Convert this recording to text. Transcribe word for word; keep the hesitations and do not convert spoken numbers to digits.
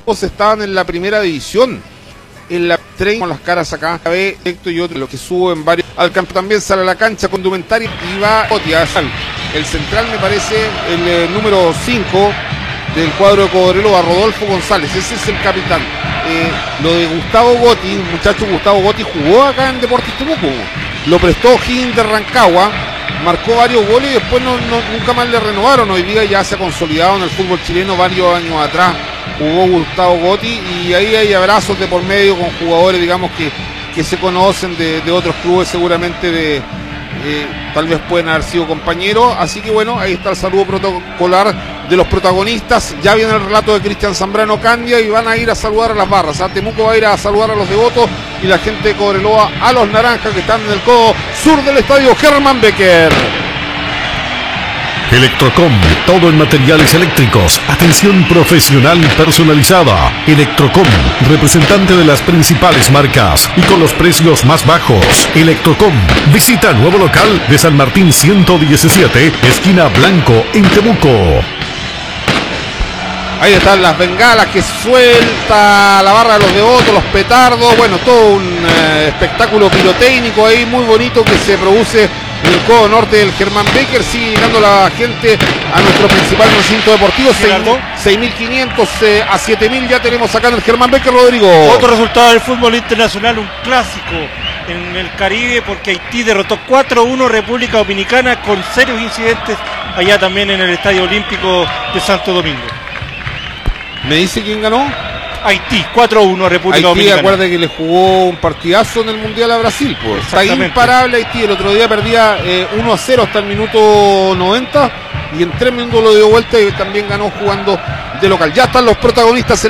estaban en la primera división, en la tren con las caras acá, y otro, lo que subo en varios. Al campo también sale a la cancha con indumentaria y va el central, me parece, el eh, número cinco del cuadro de Cobreloa, Rodolfo González, ese es el capitán. Eh, lo de Gustavo Gotti, el muchacho Gustavo Gotti jugó acá en Deportes Temuco, lo prestó Higgins de Rancagua, marcó varios goles y después no, no, nunca más le renovaron. Hoy día ya se ha consolidado en el fútbol chileno, varios años atrás jugó Gustavo Gotti y ahí hay abrazos de por medio con jugadores, digamos, que, que se conocen de, de otros clubes, seguramente de eh, tal vez pueden haber sido compañeros. Así que bueno, ahí está el saludo protocolar de los protagonistas. Ya viene el relato de Cristian Zambrano Candia y van a ir a saludar a las barras. ¿eh? Temuco va a ir a saludar a los devotos y la gente de Cobreloa a los naranjas que están en el codo sur del estadio Germán Becker. Electrocom, todo en materiales eléctricos, atención profesional personalizada. Electrocom, representante de las principales marcas y con los precios más bajos. Electrocom, visita nuevo local de San Martín ciento diecisiete, esquina Blanco, en Temuco. Ahí están las bengalas que suelta la barra de los devotos, los petardos, bueno, todo un eh, espectáculo pirotécnico ahí muy bonito que se produce en el codo norte del Germán Becker. Sigue llegando la gente a nuestro principal recinto deportivo, seis mil quinientos eh, a siete mil ya tenemos acá en el Germán Becker, Rodrigo. Otro resultado del fútbol internacional, un clásico en el Caribe, porque Haití derrotó cuatro a uno República Dominicana con serios incidentes allá también en el Estadio Olímpico de Santo Domingo. ¿Me dice quién ganó? Haití, cuatro a uno República Haití, Dominicana. Acuerda que le jugó un partidazo en el Mundial a Brasil, pues. Está imparable Haití, el otro día perdía eh, uno a cero hasta el minuto noventa y en tres minutos lo dio vuelta y también ganó jugando de local. Ya están los protagonistas.